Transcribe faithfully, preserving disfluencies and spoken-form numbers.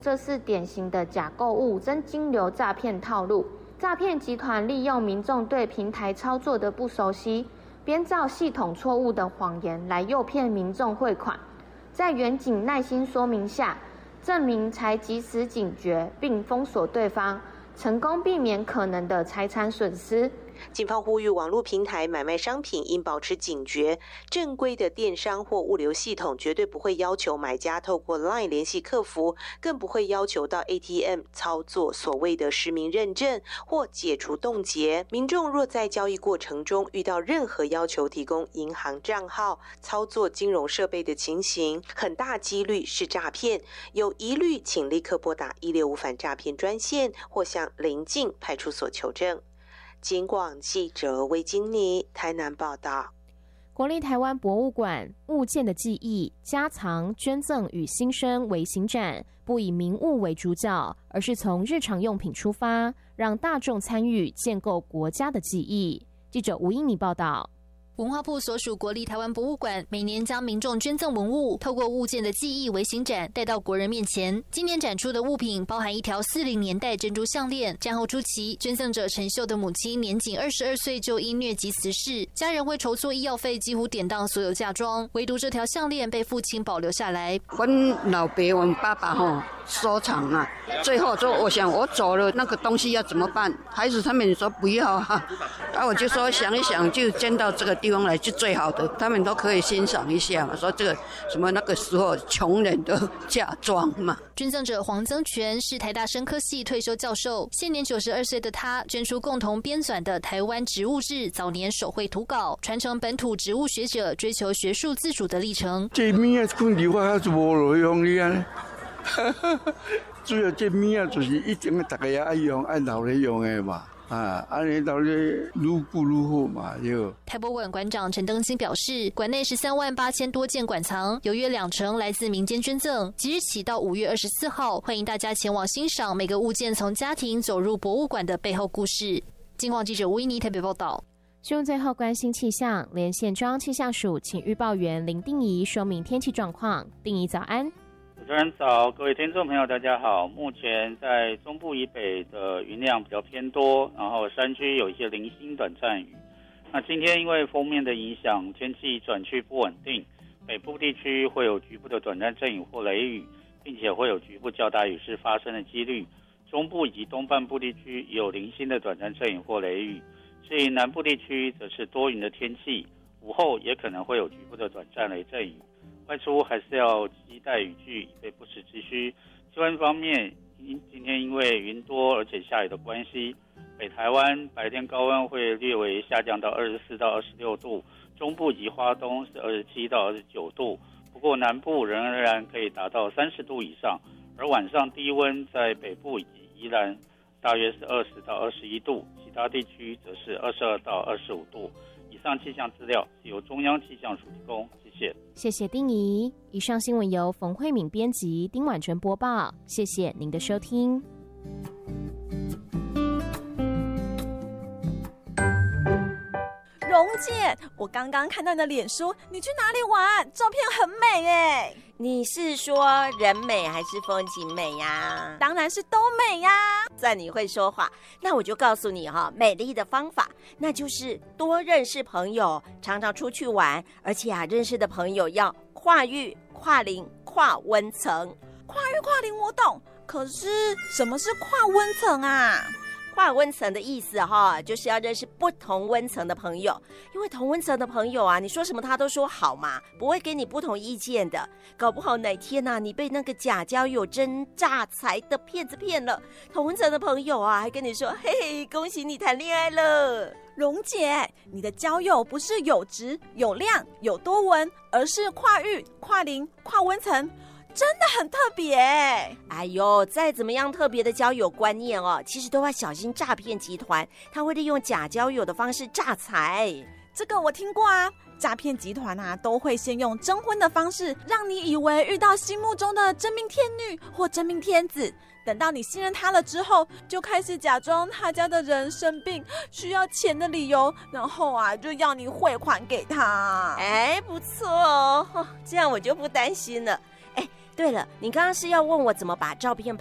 这是典型的假购物、真金流诈骗套路。诈骗集团利用民众对平台操作的不熟悉，编造系统错误的谎言来诱骗民众汇款。在远景耐心说明下，证明才及时警觉并封锁对方，成功避免可能的财产损失。 警方呼吁网络平台买卖商品应保持警觉，正规的电商或物流系统绝对不会要求买家透过 LINE 联系客服，更不会要求到 A T M 操作所谓的实名认证或解除冻结。民众若在交易过程中遇到任何要求提供银行账号、操作金融设备的情形，很大几率是诈骗，有疑虑请立刻拨打一六五反诈骗专线或向邻近派出所求证。警广记者魏金妮台南报道。 国立台湾博物馆物件的记忆、家藏、捐赠与新生微型展，不以名物为主角，而是从日常用品出发，让大众参与建构国家的记忆。记者吴英妮报道。 文化部所属国立台湾博物馆每年将民众捐赠文物透过物件的记忆微型展带到国人面前。今年展出的物品包含一条四零年代珍珠项链。战后初期，捐赠者陈秀的母亲年仅二十二岁就因疟疾辞世，家人为筹措医药费几乎典当所有嫁妆，唯独这条项链被父亲保留下来。 我老爸我们爸爸吼收藏啊，最后说我想我走了那个东西要怎么办？孩子他们说不要啊，啊我就说想一想就捐到这个地方来是最好的，他们都可以欣赏一下嘛。说这个什么那个时候穷人的嫁妆嘛。 捐赠者黄增全是台大生科系退休教授，现年九十二岁的他捐出共同编纂的《台湾植物志》早年手绘图稿，传承本土植物学者追求学术自主的历程。 这面啊，困地我还是无路用的啊。主要这面啊，就是一定大家也爱用，爱老人用的嘛。啊，安尼到咧愈顾愈好嘛，就。 台博馆馆长陈登新表示，馆内十三万八千多件馆藏，有约两成来自民间捐赠。即日起到五月二十四号，欢迎大家前往欣赏每个物件从家庭走入博物馆的背后故事。警广记者吴依妮台北报道。 新闻最后关心气象，连线中央气象署请预报员林定仪说明天气状况。定仪早安。 主持人早，各位听众朋友大家好。目前在中部以北的云量比较偏多，然后山区有一些零星短暂雨。那今天因为锋面的影响，天气转趋不稳定，北部地区会有局部的短暂阵雨或雷雨，并且会有局部较大雨势发生的几率。中部以及东半部地区也有零星的短暂阵雨或雷雨。至于南部地区则是多云的天气，午后也可能会有局部的短暂雷阵雨。外出还是要携带雨具，以备不时之需。气温方面，今天因为云多而且下雨的关系，北台湾白天高温会略微下降到二十四到二十六度，中部及花东是二十七到二十九度，不过南部仍然可以达到三十度以上，而晚上低温在北部以及宜兰大约是二十到二十一度，其他地区则是二十二到二十五度。以上气象资料是由中央气象署提供，谢谢。 谢谢丁仪。以上新闻由冯慧敏编辑，丁婉纯播报。谢谢您的收听。 蓉姐，我刚刚看到你的脸书，你去哪里玩？照片很美耶。 你是说人美还是风景美呀？ 当然是都美呀。 算你会说话，那我就告诉你哈，美丽的方法，那就是多认识朋友，常常出去玩，而且啊，认识的朋友要跨域、跨龄、跨温层。 跨域跨龄我懂，可是什么是跨温层啊？ 跨温层的意思哈，就是要认识不同温层的朋友，因为同温层的朋友啊，你说什么他都说好嘛，不会给你不同意见的。搞不好哪天啊，你被那个假交友真诈财的骗子骗了，同温层的朋友啊，还跟你说，嘿嘿，恭喜你谈恋爱了。 蓉姐，你的交友不是有质、有量、有多温，而是跨域、跨龄、跨温层。真的很特别。 哎呦，再怎么样特别的交友观念哦，其实都要小心诈骗集团，他会利用假交友的方式诈财。 这个我听过啊，诈骗集团啊都会先用征婚的方式，让你以为遇到心目中的真命天女或真命天子。等到你信任他了之后，就开始假装他家的人生病需要钱的理由，然后啊就要你汇款给他。 哎，不错哦，这样我就不担心了。 对了，你刚刚是要问我怎么把照片